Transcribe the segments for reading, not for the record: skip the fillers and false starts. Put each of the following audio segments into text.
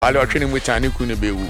wale otwene mu tane ku ne bewu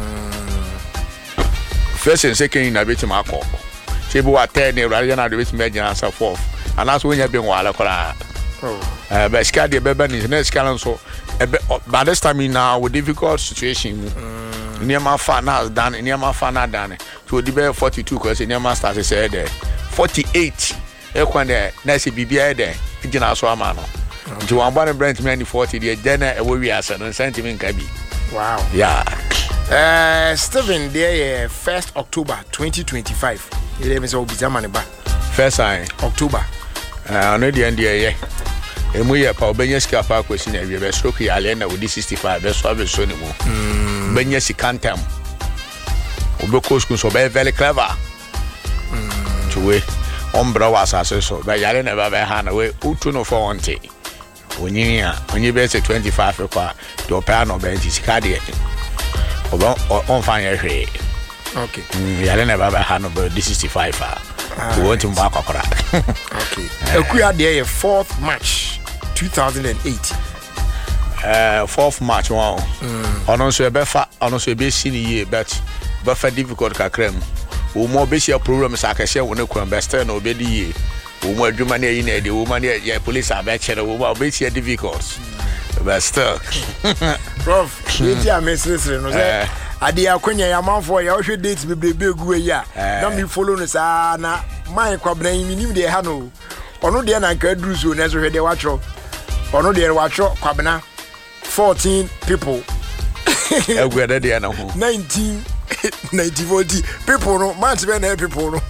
first and second na beti makọ che bo aten ne rade na de beti megina asa fourth anaso wonya be nwale kora but ska de beba ni na ska nso by this time now with difficult situation Niama Fana done, Niama Fana done. So the bear 42 because Niama started say there 48. Equande, Nancy BBI there, General Swamano. To one body brand many 40 the dinner a we are and sentiment Kabi. Wow. Yeah. Stephen, there 1st October 2025. 11 of Bizamani back. First sign October. I know the end yeah. Emuye pa obenyeska pa question e be stroke ya lena with 65 be so be so ni mo benyesi kantam obeko school so be very clever to we ombra was so be yare na be ha na we utu no for onte onyi be say 25 kwa do pa no be sika de obo on fan ye hwe okay yare na be ha no be 65 we want him back akora okay ekuya de 4th March 2008 4th March wow ono so ebefa ono so ebe si ni ye but befa difficult kakrem wo mo be share problems akahye wo ne kwan best na obedi ye wo mo adwuma na yi na de wo man ya police abechere wo mo be share difficult but still prof eti amesresre no say ade akonya ya manfo ya ohwe date bebrebe egu ya na me follow no sa na man kwabran yi nim de ha no ono de na nka duru so na so hwe de watro ono de watro kwabena 14 people egwede de na ho 1940 people no man be na people no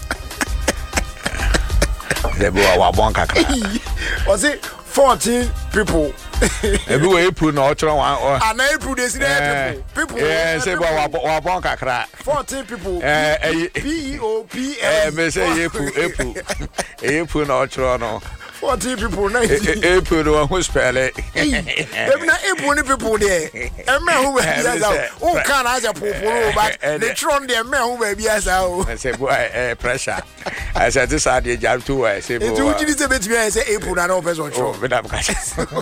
de bo wa bon kakra was it 14 people ebi we pu na otro wan ana pu de si people say bo wa bon kakra 14 people PEOP me say epu na otro no 14 people 90 epu no who spell it dem na epu ni people there e me who be as o kan as a poporo but the tron there me who be as o say boy pressure I said this are the job too I say boy it would you say between I say epu na no person tron me that catch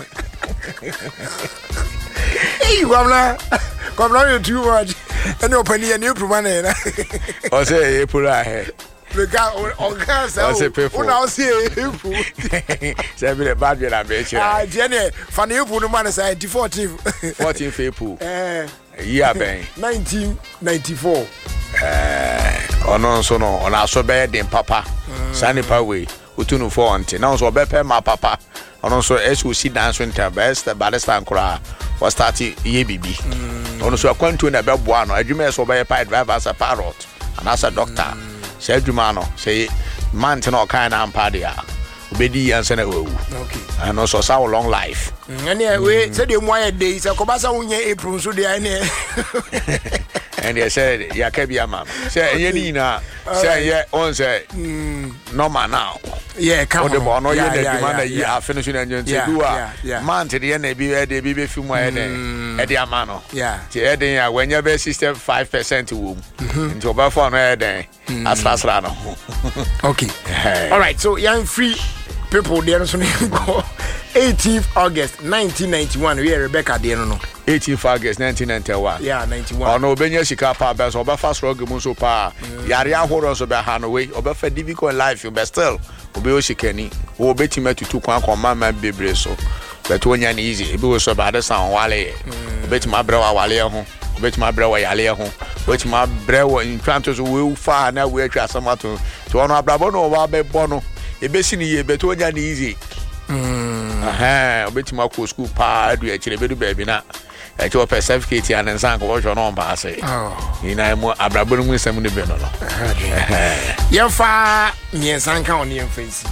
hey come now you too much and open here new man na o say epu la he the guy on cancer now see epu say be the bad na be che Jenny fan epu no man say 14 epu year ben 1994 ono so no ona so be den papa sani pa we utunu for onte now so be pe ma papa ono so SOC dance winter best balesta nkura was start ye bibi ono so akwantu na be boa no adwuma so be pilot driver as a pilot and as a doctor say adwuma no say man te no kind na ampa dia obedi yanse na wewu okay and also so long life any we say the moye day say ko ba sa wonye April so dey any and they said ya kabia mama say ye ni na say ye on say normal now yeah come on the bono ye the demand ye afinu so na nje do a man te de na bi e de bi be fi mo e de amano yeah te e de ya wenya be 65% wo nti oba for no e de asasra no okay all right so young free people there so go 18th August 1991 we Rebecca there no 18th August 1991 yeah 91 ono obenya sika pa be so oba fast rock mu so pa yare ahoro so be ha no we oba fa difficult life but still obe o shikani o betima tutu kwan kon mama bebre so but wonya na easy ebe wo so ba de san wale obetima brewa wale ho obetima brewa yale ho obetima brewa in twanto so we fa na we atwa samato to ono abrabo no wa be bono ebe si ni ye but wonya na easy obetima ko school pa adu e kire bedu baby na e cho certificate and nsan ko wo no mba ase ina mu abrabo no nsam ne be no ye fa nyensan kan on ye fancy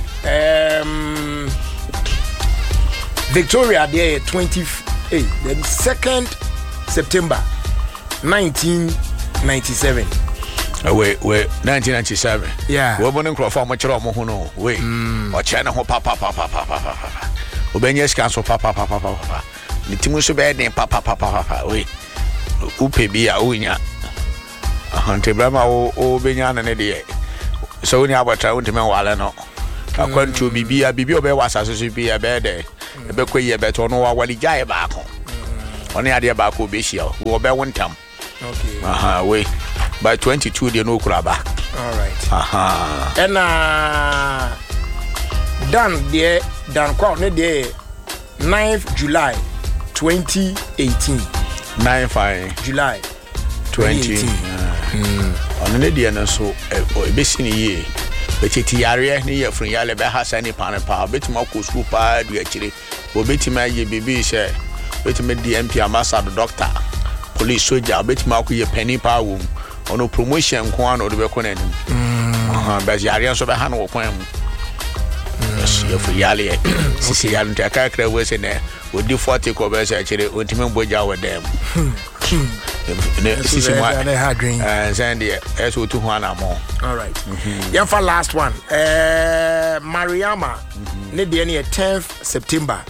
Victoria there 20 the 2nd September 1997 we 1997 yeah we bonin crofo mo kire mo hu no we o che ne ho papa obenye ska so papa ni timu so be den papa we upe bia unya ahante brama o benya na ne de so ni abata wonte men wale no akwantu bibia obe wasa so bibia be de ebe kweyi ebe to no wa wali jae ba ko Only idea about Kubishia, who will be one time. Okay. Wait. By 22, they know Kuraba. All right. And Dan Kwao, ne 9th July 2018. 9th July 2018. On the day, and so a bit in a year. But it's area near from Yale has any panel power, bit more school power, do actually. Or bit my baby share, bit me DMP, ambassador, doctor, police soldier, bit mark your penny power womb, or no promotion, one or the Beconen. But the area of a hand or poem. Yes, for Yale, Sissy, and Takaka was in there. Would do 40 covers actually, ultimate boja with them. They had drink. Sandy, as we to one more. All right. Yeah, for last one. Mariama, need the 10th September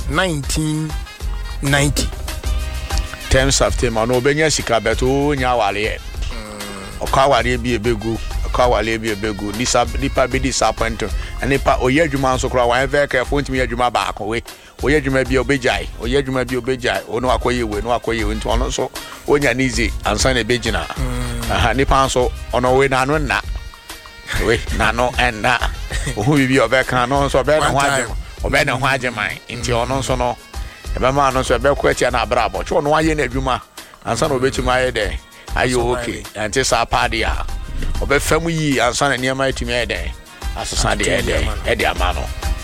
1990. 10th September, no Benya Sikabeto, Nyawale. Okawale be a begu, Okawale be a begu, Nipa be disappointed, and Nipa Oyejuma so cry, I'm very careful to me, Juma back away. Oyejuma be obejai, Oyejuma be obejai, or no Akoye, no Akoye into one so, when you're easy and sign a bejina. Nipa so on our way down na. Wait, no, and na. Who will be your back on so better or better Hajamai into your non so no. A man knows a better question at Bravo, Chon Wayan Juma, and son of it to my day. Are you okay? And this our party. Obe family and son near my team day. As a Sunday Eddie Amano.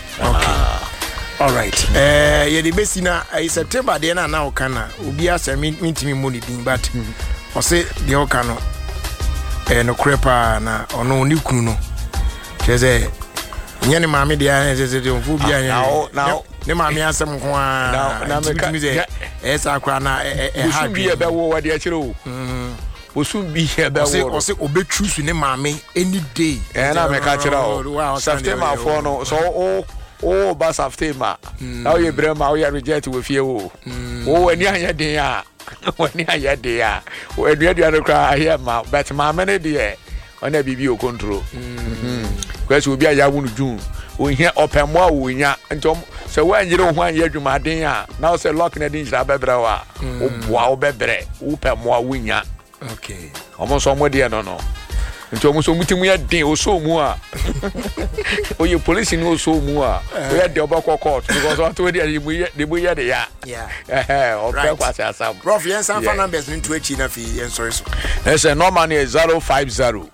All right. Yeah, the best in September, then now can Ubia send me to me money, but or say the Okano and no crepa na or no new kuno. She say, Yanni Mammy, the answer to Fubia now. The mammy has some now, as I crana a should be about what the actual. Will soon be here. Or say, obey truth in the mammy any day. And I'm a catcher out. September for no, so oh, Bass of Tema. Now you bring my reject with you. Oh, and yeah, they are. When you're there, when you're the cry, I hear my but my many dear on a BBO control. Because we'll be a young June. We hear open more, we ya and Tom. So when you don't want you, my dear, now say locking it in Sabebrawa. Oh, wow, bebre, open more winya. Okay. Almost somewhere, I don't know. And almost meeting we had day or so more. Oh, you police in so more. We had the Obako court because I told you we had the yeah. Or right. Prof, yes, I'm for numbers into a China fee and sorry. There's a normal is 050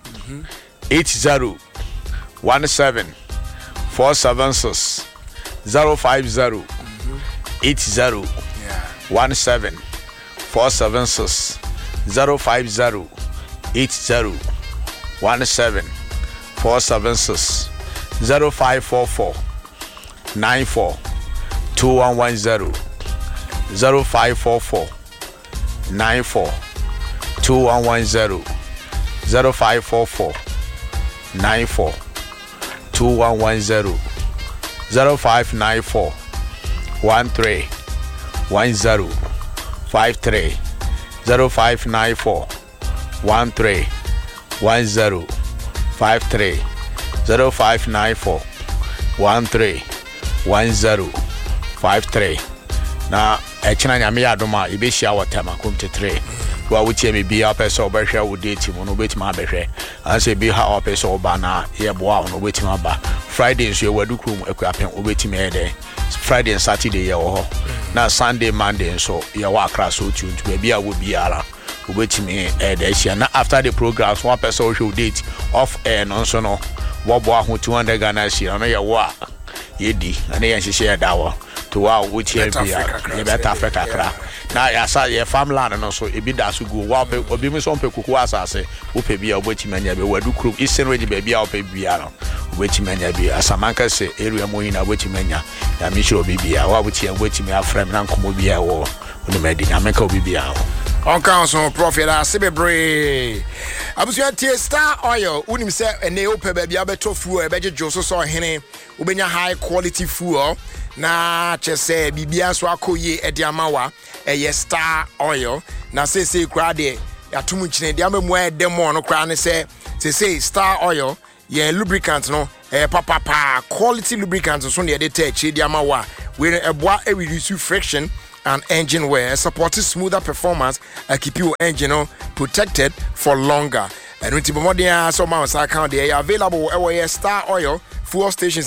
80 17 476 050 80 17 476 050 80 17 476 0544 94 2110 0544 94 2110 0544 94 2110 0594 13 10 53 0594 13 10 53 0594 13 10 53 na echina nyame adoma ibehia wotema komtetre wa wutie me bia pese obehwe wo date mu no betima abehwe anse bi ha opese oba na ye boa no betima ba Friday so ye wadu krum akuapen obetima ede Friday and Saturday ye wo na Sunday Monday so ye wa akra so tuntu ba bia wo biara obetimi ede hia na after the programs one person wo show date off air no so no wo boa ho 200 Ghana share no ye wo a ye di na ye hihye dawo to wow which year be better Africa kra na ya sa ye farmland no so e bi da so go wa obi mi so mpekuku asase wo pe bia obetimi anya be wadu krum isen ready be bia ope bia no obetimi anya bi asamanka se area mo yin obetimi anya ya mi sure obi bia wa buti obetimi afrem na nkomo bia wo oni medi na meka obi bia wo on council prophet asebebre abusu tie Star Oil unim se ene ope ba bia beto fuel e beje joso so hene ubenya high quality fuel na chese bibia so akoye ediamawa eye Star Oil na se kra de atumu chine de amemu edemo no kra ne se Star Oil ye lubricant no papa quality lubricant so ne de te chi ediamawa we eboa e reduce friction and engine wear, supporting smoother performance and keep your engine protected for longer. And with the so my account they are available everywhere. Star Oil fuel stations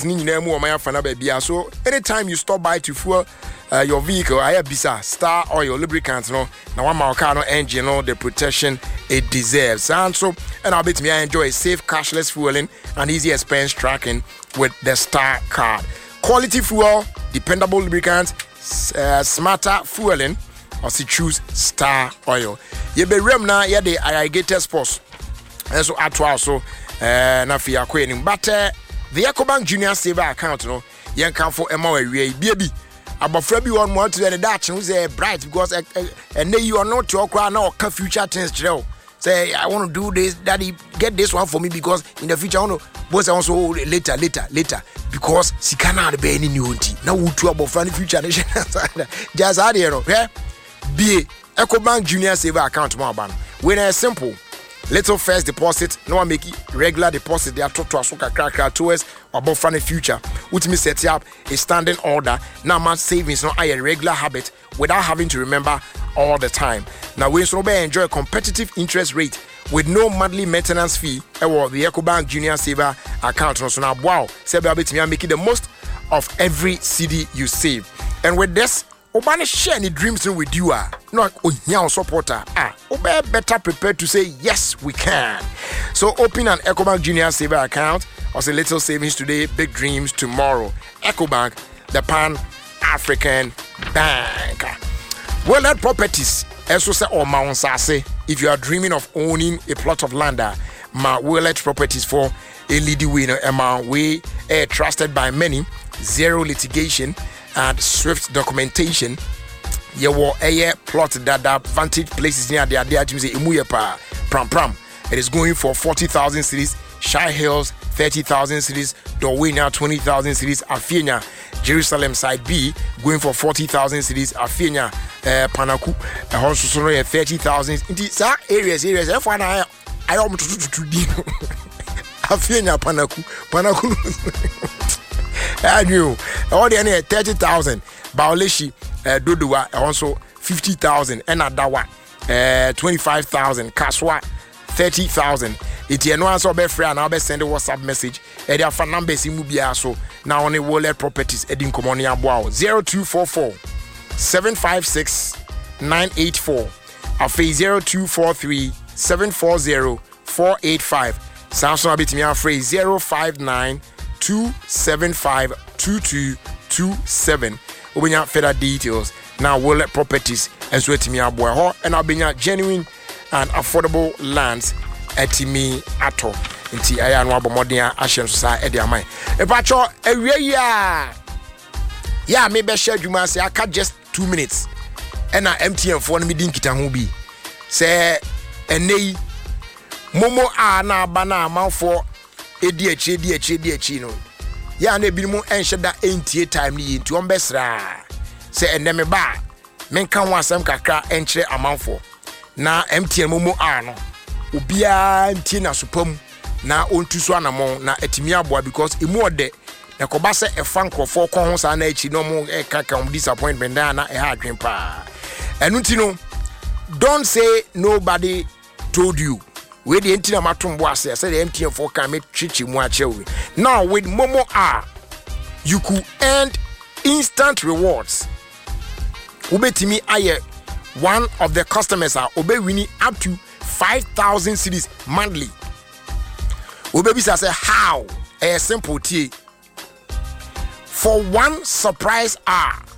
so anytime you stop by to fuel your vehicle, I have Bisa Star Oil lubricants now one more car engine the protection it deserves. And I'll bet me I enjoy safe cashless fueling and easy expense tracking with the Star card. Quality fuel, dependable lubricants, smarter fueling, or si choose Star Oil. You be remna ya the irrigated sports. And so atwa so na fia kwenim but the EcoBank Junior Saver account no yen kan for ema we baby abofra bi won mo to the dash no say bright because and you are not your cry now ka future things trail say I want to do this daddy get this one for me because in the future I want to boss also later because sikana the be ni nti na wo tu abofra ni future nation just add here be EcoBank Junior Saver account mo aban when it's simple. Little first deposit, no one make it regular deposit. They are talk to us towards about for the future. Which means set up a standing order. Now my savings not a regular habit without having to remember all the time. Now we so enjoy a competitive interest rate with no monthly maintenance fee. Or the EcoBank Junior Saver account. So now wow, say me making the most of every CD you save. And with this, Obana share any dreams with you not young supporter Obe better prepared to say yes we can. So open an EcoBank Junior Saver account or say little savings today, big dreams tomorrow. EcoBank, the Pan-African Bank. Well-led properties also say or Mount Sase. If you are dreaming of owning a plot of land, well-led properties for a leading winner amount we trusted by many, zero litigation and swift documentation. You were a plot that vantage places near the idea to say Imuyepa Pram. It is going for 40,000 cities, Shy Hills 30,000 cities, Dorwena 20,000 cities, Afenia, Jerusalem side B going for 40,000 cities, Afenia, Panaku, also 30,000. In these areas, if I want to do Afenia Panaku. I knew all the 30,000 Baoleshi Dodua also 50,000 and Adawa 25,000 Kaswa 30,000. It's no answer be free and I'll be send a WhatsApp message. And their phone numbers in Mubia so now on a wallet properties Edin Comonia Bow 0244 756 984 Afe 0243 740 485 Samsung Abitmia phrase 059 275 2227. Obenya further details now. Wallet properties and so etimi aboa and obenya genuine and affordable lands etimi ato nti aya no abomodea ahye so sa e de aman e pacho ewie ya me be share dwuma say aka just 2 minutes and MTN for no me din kita ho bi say enei momo na bana amanfo edi echi no ya na ebi mu enhye da entie time ni nti on besra se enne me ba menka ho asem kakra enkyere amanfo na MTN momo no obia ntie na sopam na ontu so anamon na etimi aboa because emu ode na koba se efa nkrofo ko ho sa na echi no mo kaka disappointment na e ha adwen pa enu nti no don't say nobody told you. We the entire matumbo ase say the MTN for can make chichi mu achewe. Now with Momo you could earn instant rewards. Ubetimi aye one of the customers are obe winning up to 5,000 cedis monthly. Ubebisa say how? A simple tea. For one surprise